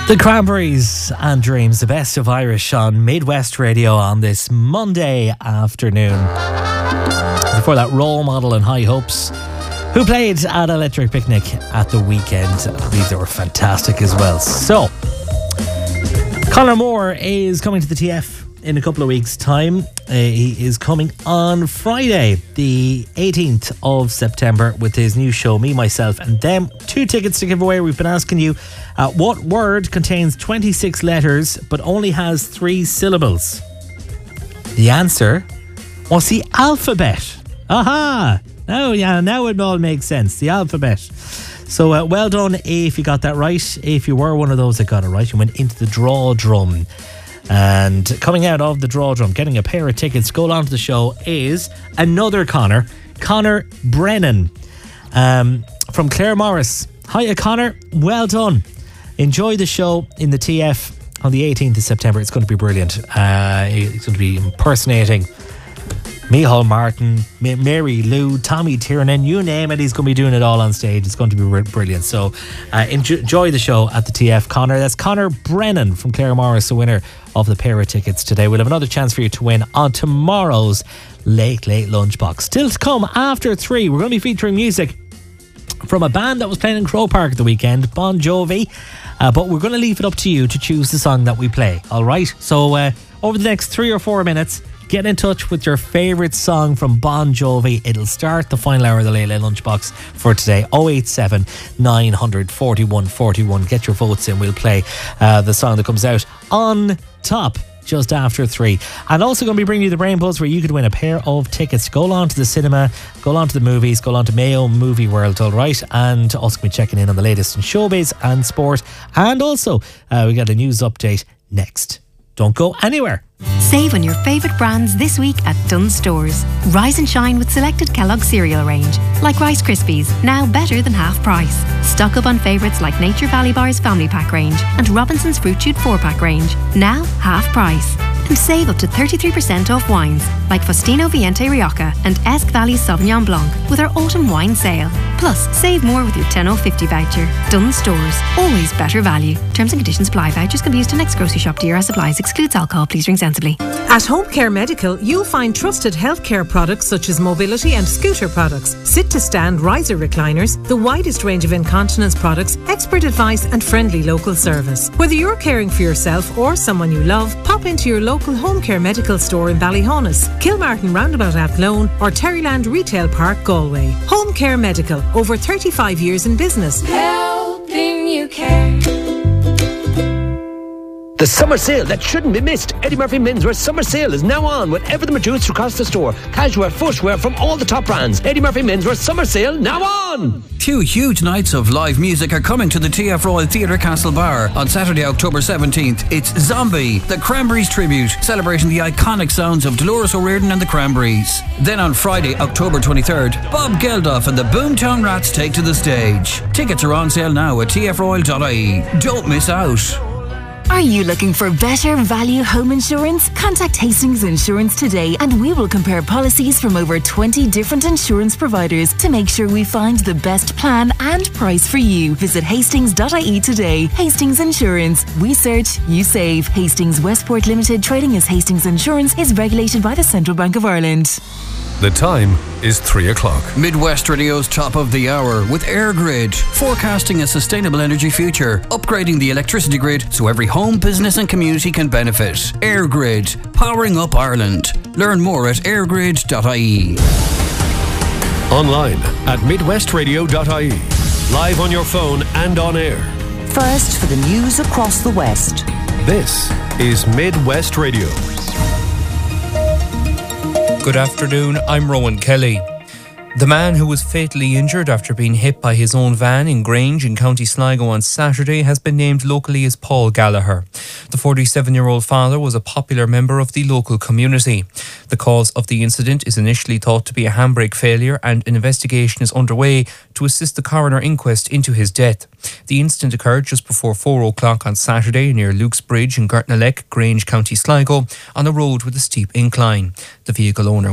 The Cranberries and Dreams, the best of Irish on Midwest Radio on this Monday afternoon. Before that, Role Model and High Hopes, who played at Electric Picnic at the weekend. I believe they were fantastic as well. So, Conor Moore is coming to the TF in a couple of weeks' time. He is coming on Friday, the 18th of September, with his new show, Me, Myself and Them. 2 tickets to give away. We've been asking you, what word contains 26 letters but only has 3 syllables? The answer was the alphabet. Aha! Now it all makes sense. The alphabet. So well done if you got that right. If you were one of those that got it right, you went into the draw drum. And coming out of the draw drum, getting a pair of tickets, go along to the show, is another Conor Brennan, from Clare Morris. Hiya, Conor. Well done. Enjoy the show in the TF on the 18th of September. It's going to be brilliant. It's going to be impersonating Micheál Martin, Mary Lou, Tommy Tiernan, you name it, he's going to be doing it all on stage. It's going to be brilliant. So enjoy the show at the TF, Conor. That's Conor Brennan from Clare Morris, the winner of the pair of tickets today. We'll have another chance for you to win on tomorrow's Late Lunchbox. Still to come after 3, we're going to be featuring music from a band that was playing in Croke Park at the weekend, Bon Jovi. But we're going to leave it up to you to choose the song that we play. All right? So over the next 3 or 4 minutes, get in touch with your favourite song from Bon Jovi. It'll start the final hour of the Late Lunchbox for today. 087 900 41 41. Get your votes in. We'll play the song that comes out on top just after 3. And also going to be bringing you the Brain Buzz, where you could win a pair of tickets to go along to the cinema, go along to the movies, go along to Mayo Movie World, all right? And also going to be checking in on the latest in showbiz and sport. And also, we got a news update next. Don't go anywhere. Save on your favourite brands this week at Dunnes Stores. Rise and shine with selected Kellogg's cereal range, like Rice Krispies, now better than half price. Stock up on favourites like Nature Valley Bar's Family Pack range and Robinson's Fruit Shoot 4-pack range, now half price. And save up to 33% off wines like Faustino Viente Rioja and Esk Valley Sauvignon Blanc with our autumn wine sale. Plus, save more with your 10/50 voucher. Dunnes Stores, always better value. Terms and conditions apply. Vouchers can be used to next grocery shop to year as supplies. Excludes alcohol. Please drink sensibly. At Home Care Medical, you'll find trusted healthcare products such as mobility and scooter products, sit-to-stand riser recliners, the widest range of incontinence products, expert advice and friendly local service. Whether you're caring for yourself or someone you love, pop into your local Home Care Medical store in Ballyhonus, Kilmartin Roundabout Athlone or Terryland Retail Park, Galway. Home Care Medical, over 35 years in business. Helping you care. The summer sale that shouldn't be missed. Eddie Murphy Menswear Summer Sale is now on with everything reduced across the store. Casual footwear from all the top brands. Eddie Murphy Menswear Summer Sale now on. 2 huge nights of live music are coming to the TF Royal Theatre Castlebar on Saturday, October 17th. It's Zombie, the Cranberries tribute, celebrating the iconic sounds of Dolores O'Riordan and the Cranberries. Then on Friday, October 23rd, Bob Geldof and the Boomtown Rats take to the stage. Tickets are on sale now at tfroyal.ie. Don't miss out. Are you looking for better value home insurance? Contact Hastings Insurance today and we will compare policies from over 20 different insurance providers to make sure we find the best plan and price for you. Visit hastings.ie today. Hastings Insurance. We search, you save. Hastings Westport Limited, trading as Hastings Insurance, is regulated by the Central Bank of Ireland. The time is 3 o'clock. Midwest Radio's top of the hour with EirGrid, forecasting a sustainable energy future, upgrading the electricity grid so every home, business and community can benefit. EirGrid, powering up Ireland. Learn more at airgrid.ie. Online at midwestradio.ie. Live on your phone and on air. First for the news across the West. This is Midwest Radio. Good afternoon, I'm Rowan Kelly. The man who was fatally injured after being hit by his own van in Grange in County Sligo on Saturday has been named locally as Paul Gallagher. The 47-year-old father was a popular member of the local community. The cause of the incident is initially thought to be a handbrake failure and an investigation is underway to assist the coroner inquest into his death. The incident occurred just before 4 o'clock on Saturday near Luke's Bridge in Gartnalek, Grange, County Sligo, on a road with a steep incline. The vehicle owner